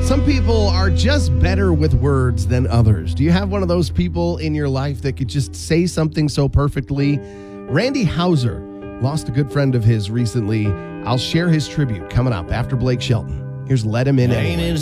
Some people are just better with words than others. Do you have one of those people in your life that could just say something so perfectly? Randy Houser lost a good friend of his recently. I'll share his tribute coming up after Blake Shelton. Here's Let Him In Anyway.